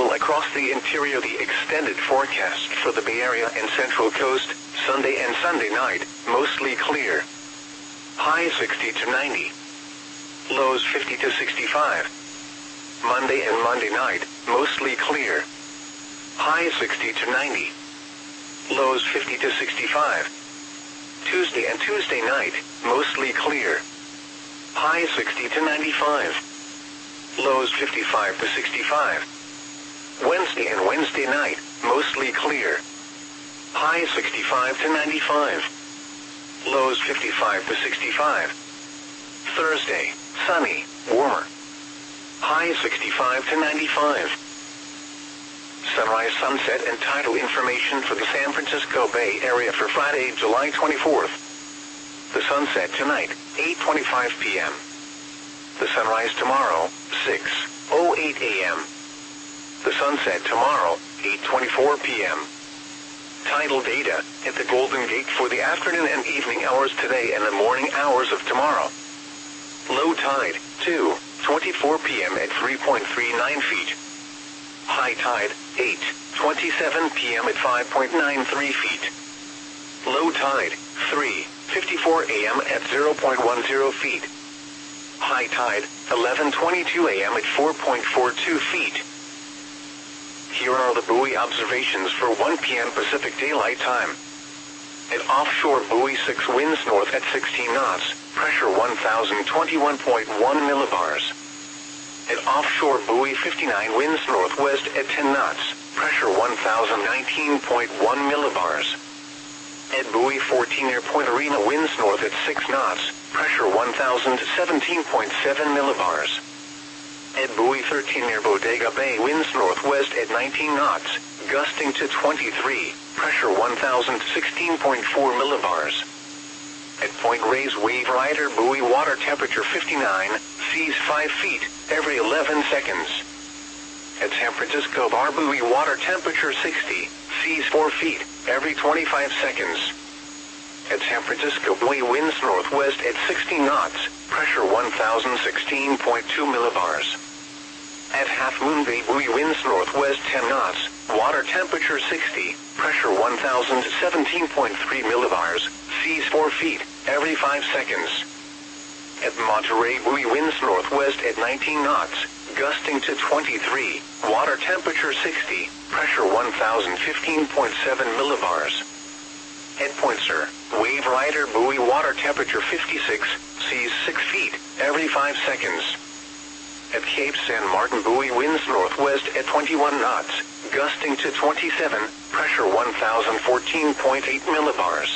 rainfall across the interior. The extended forecast for the Bay Area and Central Coast, Sunday and Sunday night, mostly clear. High 60 to 90. Lows 50 to 65. Monday and Monday night, mostly clear. High 60 to 90. Lows 50 to 65. Tuesday and Tuesday night, mostly clear. High 60 to 95. Lows 55 to 65. Wednesday and Wednesday night, mostly clear. High 65 to 95. Lows 55 to 65. Thursday, sunny, warmer. High 65 to 95. Sunrise, sunset, and tidal information for the San Francisco Bay Area for Friday, July 24th. The sunset tonight, 8:25 p.m. The sunrise tomorrow, 6:08 a.m. The sunset tomorrow, 8:24 p.m. Tidal data at the Golden Gate for the afternoon and evening hours today and the morning hours of tomorrow. Low tide, 2:24 p.m. at 3.39 feet. High tide, 8:27 p.m. at 5.93 feet. Low tide, 3:54 a.m. at 0.10 feet. High tide, 11:22 a.m. at 4.42 feet. Here are the buoy observations for 1 p.m. Pacific Daylight Time. At offshore buoy 6, winds north at 16 knots, pressure 1021.1 millibars. At offshore buoy 59, winds northwest at 10 knots, pressure 1019.1 millibars. At buoy 14 near Point Arena, winds north at 6 knots, pressure 1017.7 millibars. At buoy 13 near Bodega Bay, winds northwest at 19 knots, gusting to 23, pressure 1016.4 millibars. At Point Reyes Wave Rider buoy, water temperature 59, seas 5 feet, every 11 seconds. At San Francisco Bar buoy, water temperature 60, seas 4 feet, every 25 seconds. At San Francisco buoy, winds northwest at 60 knots, pressure 1016.2 millibars. At Half Moon Bay buoy, winds northwest 10 knots, water temperature 60, pressure 1017.3 millibars, seas 4 feet, every 5 seconds. At Monterey buoy, winds northwest at 19 knots, gusting to 23, water temperature 60, pressure 1015.7 millibars. At Point Sur, Wave Rider buoy, water temperature 56, seas 6 feet, every 5 seconds. At Cape San Martin buoy, winds northwest at 21 knots, gusting to 27, pressure 1014.8 millibars.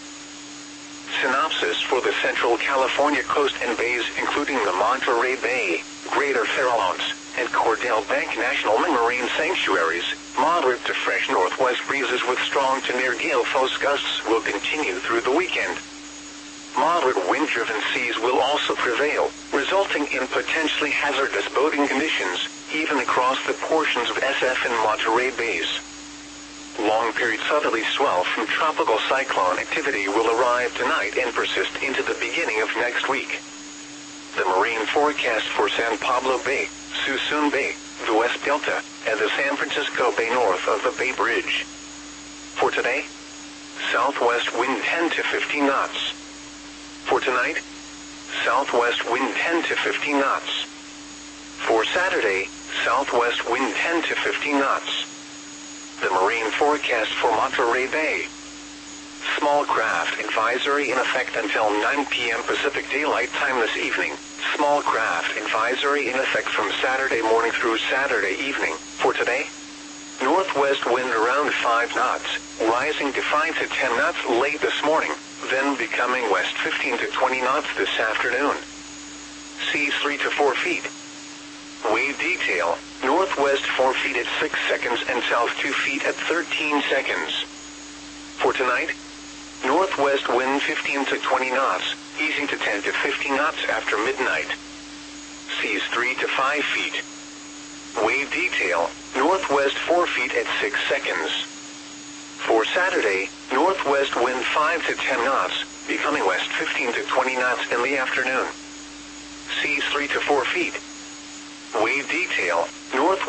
Synopsis for the Central California coast and bays, including the Monterey Bay, Greater Farallones, and Cordell Bank National Marine Sanctuaries. Moderate to fresh northwest breezes with strong to near gale force gusts will continue through the weekend. Moderate wind-driven seas will also prevail, resulting in potentially hazardous boating conditions, even across the portions of SF and Monterey Bays. Long-period southerly swell from tropical cyclone activity will arrive tonight and persist into the beginning of next week. The marine forecast for San Pablo Bay, Suisun Bay, the West Delta, and the San Francisco Bay north of the Bay Bridge. For today, southwest wind 10 to 15 knots. For tonight, southwest wind 10 to 15 knots. For Saturday, southwest wind 10 to 15 knots. The marine forecast for Monterey Bay. Small craft advisory in effect until 9 p.m. Pacific Daylight Time this evening. Small craft advisory in effect from Saturday morning through Saturday evening. For today, northwest wind around 5 knots, rising to 5 to 10 knots late this morning, then becoming west 15 to 20 knots this afternoon. Seas 3 to 4 feet. Wave detail, northwest 4 feet at 6 seconds and south 2 feet at 13 seconds. For tonight, northwest wind 15 to 20 knots, easing to 10 to 15 knots after midnight. Seas 3 to 5 feet. Wave detail, northwest 4 feet at 6 seconds. For Saturday, northwest wind 5 to 10 knots, becoming west 15 to 20 knots in the afternoon. Seas 3 to 4 feet. Wave detail, northwest